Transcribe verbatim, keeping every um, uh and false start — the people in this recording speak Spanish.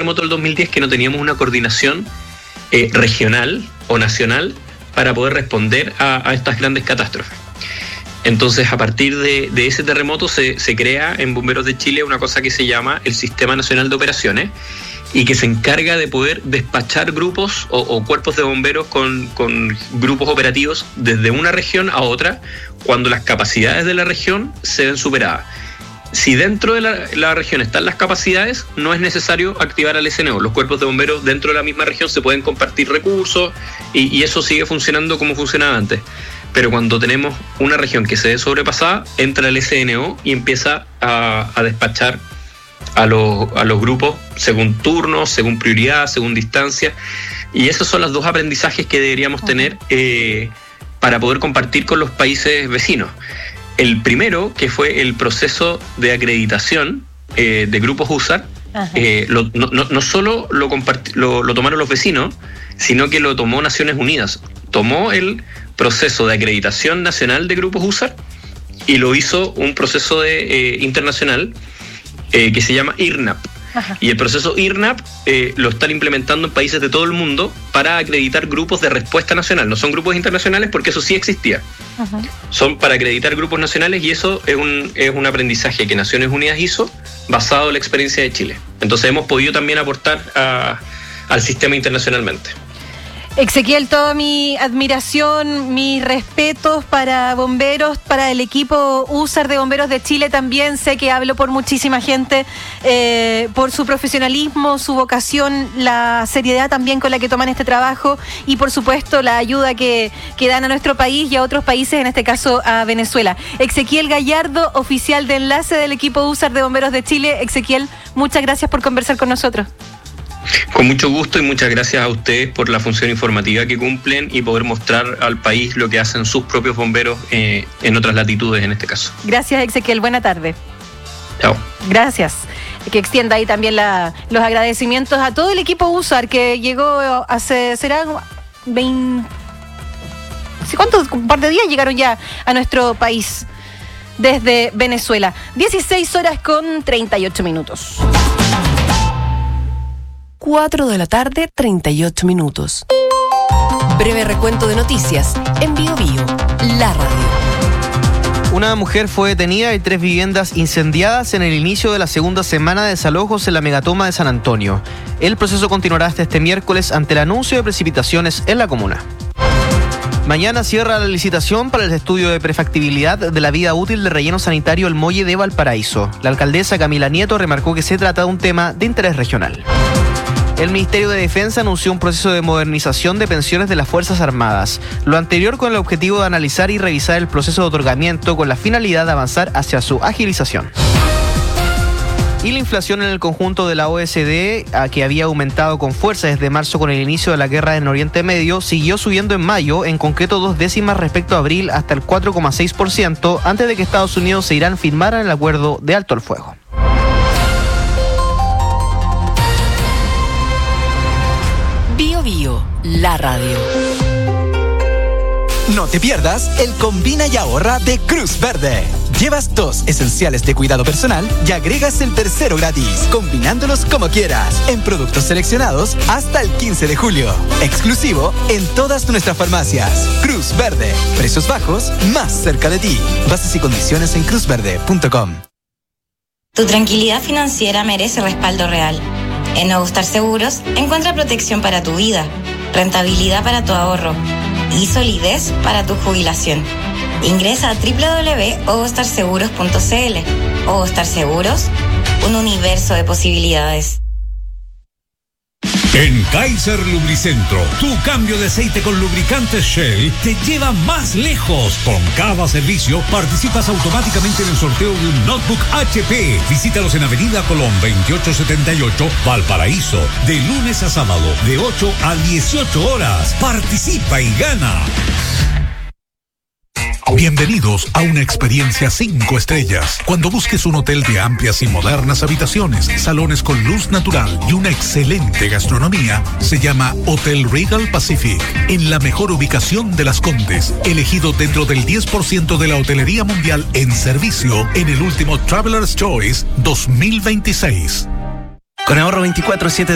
terremoto del dos mil diez que no teníamos una coordinación eh, regional o nacional para poder responder a, a estas grandes catástrofes. Entonces, a partir de, de ese terremoto se, se crea en Bomberos de Chile una cosa que se llama el Sistema Nacional de Operaciones y que se encarga de poder despachar grupos o, o cuerpos de bomberos con, con grupos operativos desde una región a otra cuando las capacidades de la región se ven superadas. Si dentro de la, la región están las capacidades, no es necesario activar al S N O. Los cuerpos de bomberos dentro de la misma región se pueden compartir recursos y, y eso sigue funcionando como funcionaba antes. Pero cuando tenemos una región que se ve sobrepasada, entra el S N O y empieza a, a despachar a los, a los grupos según turnos, según prioridad, según distancia. Y esos son los dos aprendizajes que deberíamos tener eh, para poder compartir con los países vecinos. El primero, que fue el proceso de acreditación eh, de grupos U S A R, eh, lo, no, no, no solo lo, compart- lo, lo tomaron los vecinos, sino que lo tomó Naciones Unidas. Tomó el proceso de acreditación nacional de grupos U S A R y lo hizo un proceso de, eh, internacional eh, que se llama I R N A P. Ajá. Y el proceso I R N A P eh, lo están implementando en países de todo el mundo para acreditar grupos de respuesta nacional. No son grupos internacionales porque eso sí existía. Ajá. Son para acreditar grupos nacionales y eso es un, es un aprendizaje que Naciones Unidas hizo basado en la experiencia de Chile. Entonces hemos podido también aportar a, al sistema internacionalmente. Exequiel, toda mi admiración, mis respetos para bomberos, para el equipo U S A R de Bomberos de Chile también. Sé que hablo por muchísima gente, eh, por su profesionalismo, su vocación, la seriedad también con la que toman este trabajo y por supuesto la ayuda que, que dan a nuestro país y a otros países, en este caso a Venezuela. Exequiel Gallardo, oficial de enlace del equipo U S A R de Bomberos de Chile. Exequiel, muchas gracias por conversar con nosotros. Con mucho gusto y muchas gracias a ustedes por la función informativa que cumplen y poder mostrar al país lo que hacen sus propios bomberos eh, en otras latitudes en este caso. Gracias, Exequiel. Buena tarde. Chao. Gracias. Que extienda ahí también la, los agradecimientos a todo el equipo U S A R que llegó hace, será veinte... ¿Cuántos? Un par de días llegaron ya a nuestro país desde Venezuela. dieciséis horas con treinta y ocho minutos. cuatro de la tarde, treinta y ocho minutos. Breve recuento de noticias en Bio Bio, la radio. Una mujer fue detenida y tres viviendas incendiadas en el inicio de la segunda semana de desalojos en la megatoma de San Antonio. El proceso continuará hasta este miércoles ante el anuncio de precipitaciones en la comuna. Mañana cierra la licitación para el estudio de prefactibilidad de la vida útil del relleno sanitario El Molle de Valparaíso. La alcaldesa Camila Nieto remarcó que se trata de un tema de interés regional. El Ministerio de Defensa anunció un proceso de modernización de pensiones de las Fuerzas Armadas. Lo anterior con el objetivo de analizar y revisar el proceso de otorgamiento con la finalidad de avanzar hacia su agilización. Y la inflación en el conjunto de la O E C D, a que había aumentado con fuerza desde marzo con el inicio de la guerra en Oriente Medio, siguió subiendo en mayo, en concreto dos décimas respecto a abril, hasta el cuatro coma seis por ciento, antes de que Estados Unidos e Irán firmaran el acuerdo de alto el fuego. Bio Bio, la radio. No te pierdas el Combina y Ahorra de Cruz Verde. Llevas dos esenciales de cuidado personal y agregas el tercero gratis, combinándolos como quieras, en productos seleccionados hasta el quince de julio. Exclusivo en todas nuestras farmacias. Cruz Verde. Precios bajos, más cerca de ti. Bases y condiciones en cruz verde punto com. Tu tranquilidad financiera merece respaldo real. En Ogostar Seguros encuentra protección para tu vida, rentabilidad para tu ahorro y solidez para tu jubilación. Ingresa a doble u doble u doble u punto ogostar seguros punto c l. Ogostar Seguros, un universo de posibilidades. En Kaiser Lubricentro, tu cambio de aceite con lubricantes Shell te lleva más lejos. Con cada servicio participas automáticamente en el sorteo de un notebook H P. Visítalos en Avenida Colón veintiocho setenta y ocho, Valparaíso, de lunes a sábado, de ocho a dieciocho horas. Participa y gana. Bienvenidos a una experiencia cinco estrellas. Cuando busques un hotel de amplias y modernas habitaciones, salones con luz natural y una excelente gastronomía, se llama Hotel Regal Pacific, en la mejor ubicación de Las Condes, elegido dentro del diez por ciento de la hotelería mundial en servicio en el último Traveler's Choice dos mil veintiséis. Con ahorro veinticuatro siete